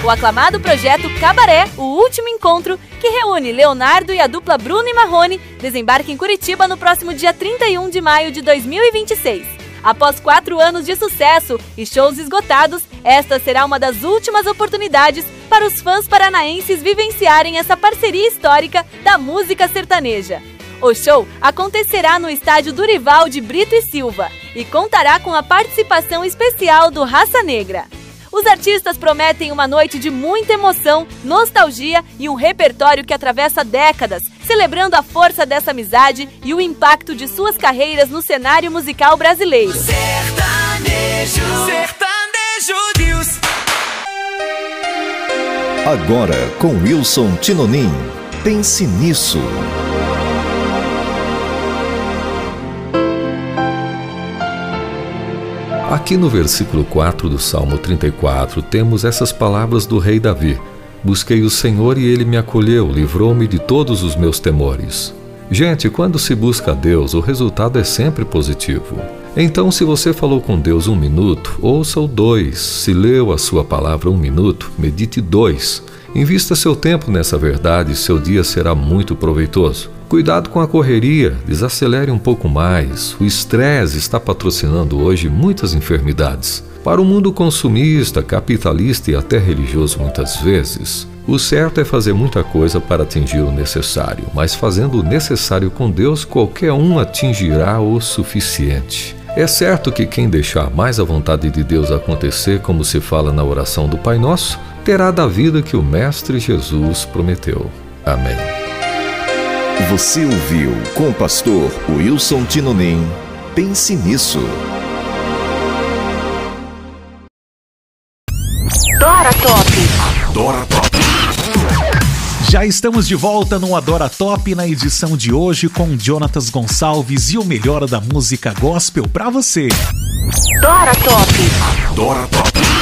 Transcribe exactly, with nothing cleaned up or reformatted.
o aclamado projeto Cabaré, o último encontro, que reúne Leonardo e a dupla Bruno e Marrone, desembarca em Curitiba no próximo dia trinta e um de maio de dois mil e vinte e seis. Após quatro anos de sucesso e shows esgotados, esta será uma das últimas oportunidades para os fãs paranaenses vivenciarem essa parceria histórica da música sertaneja. O show acontecerá no estádio Durival de Brito e Silva e contará com a participação especial do Raça Negra. Os artistas prometem uma noite de muita emoção, nostalgia e um repertório que atravessa décadas, celebrando a força dessa amizade e o impacto de suas carreiras no cenário musical brasileiro. Sertanejo, sertanejo News. Agora com Wilson Tinonim. Pense nisso. Aqui no versículo quatro do Salmo trinta e quatro, temos essas palavras do rei Davi. Busquei o Senhor e Ele me acolheu, livrou-me de todos os meus temores. Gente, quando se busca a Deus, o resultado é sempre positivo. Então, se você falou com Deus um minuto, ouça-o dois. Se leu a sua palavra um minuto, medite dois. Invista seu tempo nessa verdade e seu dia será muito proveitoso. Cuidado com a correria, desacelere um pouco mais. O estresse está patrocinando hoje muitas enfermidades. Para o mundo consumista, capitalista e até religioso muitas vezes, o certo é fazer muita coisa para atingir o necessário, mas fazendo o necessário com Deus, qualquer um atingirá o suficiente. É certo que quem deixar mais a vontade de Deus acontecer, como se fala na oração do Pai Nosso, terá da vida que o Mestre Jesus prometeu. Amém. Você ouviu com o pastor Wilson Tinonim. Pense nisso. Dora Top. Dora Top. Já estamos de volta no Adora Top na edição de hoje com Jonatas Gonçalves e o melhor da música gospel pra você. Dora Top. Dora Top.